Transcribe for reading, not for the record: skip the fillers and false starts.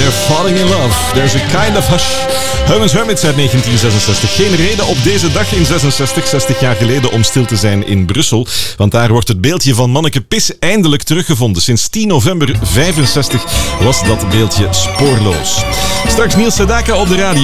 They're falling in love. There's a kind of hush. Herman's Hermits uit 1966. Geen reden op deze dag in 66, 60 jaar geleden, om stil te zijn in Brussel. Want daar wordt het beeldje van Manneke Pis eindelijk teruggevonden. Sinds 10 november 65 was dat beeldje spoorloos. Straks Niels Sedaka op de radio.